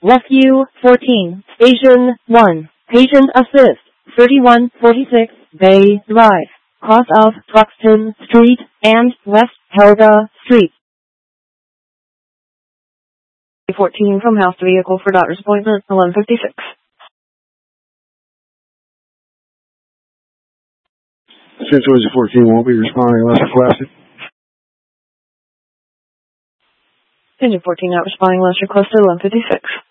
Rescue 14, Station 1, Patient Assist, 3146 Bay Drive, cross of Truxton Street and West Helga Street. 14 from house to vehicle for doctor's appointment, 11:56. Central 14 won't be responding unless requested. Engine 14 not responding unless requested, 11:56.